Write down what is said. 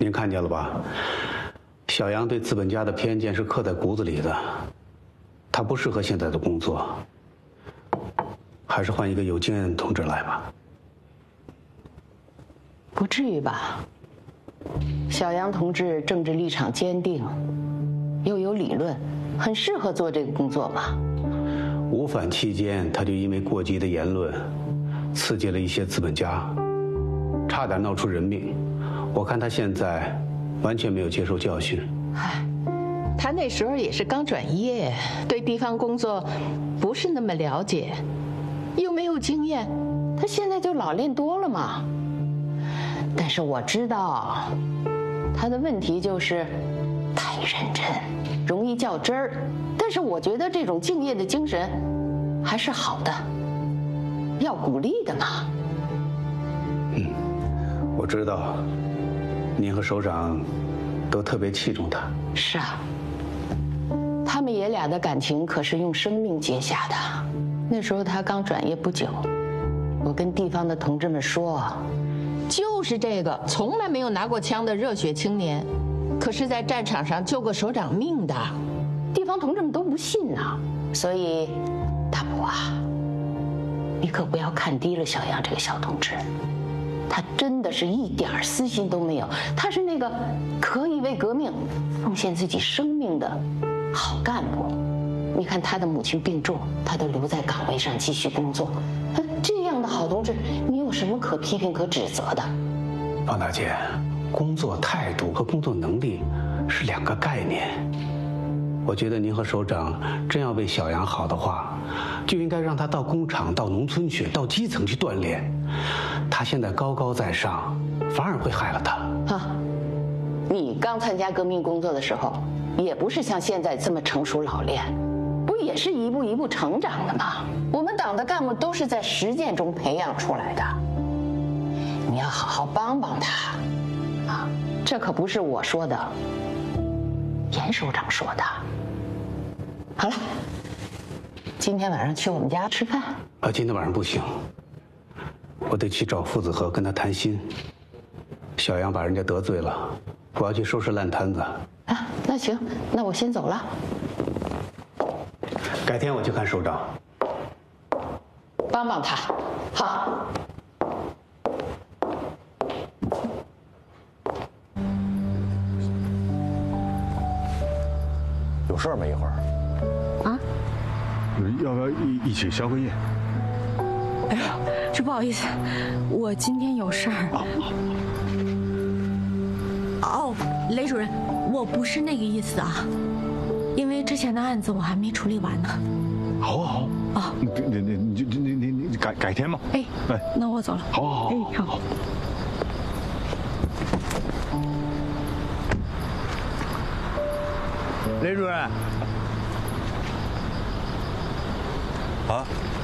您看见了吧？小杨对资本家的偏见是刻在骨子里的，他不适合现在的工作，还是换一个有经验的同志来吧。 不至于吧？小杨同志政治立场坚定，又有理论，很适合做这个工作嘛。 五反期间，他就因为过激的言论，刺激了一些资本家，差点闹出人命。我看他现在完全没有接受教训。 唉，他那时候也是刚转业，对地方工作不是那么了解，又没有经验。 他现在就老练多了嘛。但是我知道，他的问题就是太认真，容易较真儿。但是我觉得这种敬业的精神还是好的，要鼓励的嘛。 我知道，您和首长都特别器重他。 是啊，他们爷俩的感情可是用生命结下的。那时候他刚转业不久，我跟地方的同志们说， 就是这个从来没有拿过枪的热血青年，可是在战场上救过首长命的。 地方同志们都不信呐。所以，大伯啊，你可不要看低了小杨这个小同志。他真的是一点私心都没有，他是那个可以为革命奉献自己生命的好干部。你看他的母亲病重，他都留在岗位上继续工作。这样的好同志，你有什么可批评可指责的？ 方大姐，工作态度和工作能力是两个概念。我觉得您和首长真要为小杨好的话，就应该让他到工厂、到农村去，到基层去锻炼。他现在高高在上，反而会害了他。 啊，你刚参加革命工作的时候，也不是像现在这么成熟老练，不也是一步一步成长的吗？我们党的干部都是在实践中培养出来的。你要好好帮帮他，啊，这可不是我说的，严首长说的。好了，今天晚上去我们家吃饭。 今天晚上不行，我得去找傅子和跟他谈心。小杨把人家得罪了，我要去收拾烂摊子。 啊，那行，那我先走了。 改天我去看首长， 帮帮他。好。 有事儿吗？一会儿。 啊？ 要不要一起宵个夜？ 哎呦，这不好意思，我今天有事儿。哦，雷主任，我不是那个意思啊，因为之前的案子我还没处理完呢。 好啊好啊， 你改天吧。 哎，那我走了。 好。 哎，好。 雷主任。 啊。